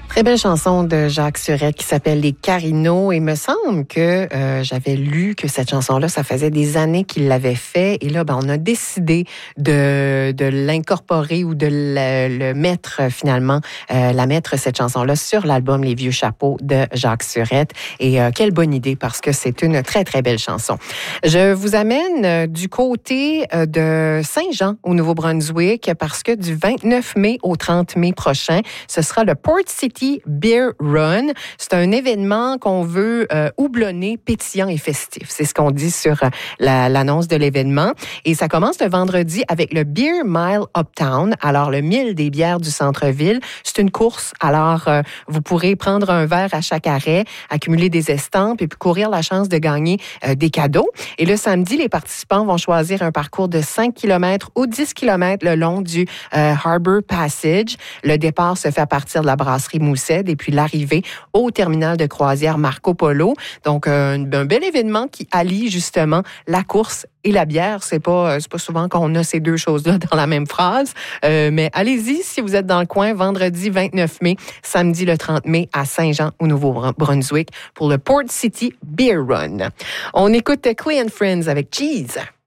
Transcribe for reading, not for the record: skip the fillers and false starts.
Très belle chanson de Jacques Surette qui s'appelle Les Carino. Et me semble que j'avais lu que cette chanson-là, ça faisait des années qu'il l'avait fait. Et là, on a décidé de l'incorporer ou de le mettre finalement, la mettre cette chanson-là sur l'album Les Vieux Chapeaux de Jacques Surette. Et quelle bonne idée parce que c'est une très, très belle chanson. Je vous amène du côté de Saint-Jean au Nouveau-Brunswick parce que du 29 mai au 30 mai prochain, ce sera le Port City Beer Run. C'est un événement qu'on veut houblonné, pétillant et festif. C'est ce qu'on dit sur l'annonce de l'événement. Et ça commence le vendredi avec le Beer Mile Uptown. Alors, le mille des bières du centre-ville. C'est une course. Alors, vous pourrez prendre un verre à chaque arrêt, accumuler des estampes et puis courir la chance de gagner des cadeaux. Et le samedi, les participants vont choisir un parcours de 5 km ou 10 km le long du Harbour Passage. Le départ se fait à partir de la brasserie Moussed et puis l'arrivée au terminal de croisière Marco Polo. Donc, un bel événement qui allie justement la course et la bière. C'est pas souvent qu'on a ces deux choses-là dans la même phrase. Mais allez-y si vous êtes dans le coin, vendredi 29 mai, samedi le 30 mai à Saint-Jean au Nouveau-Brunswick pour le Port City Beer Run. On écoute Clay and Friends avec Cheese.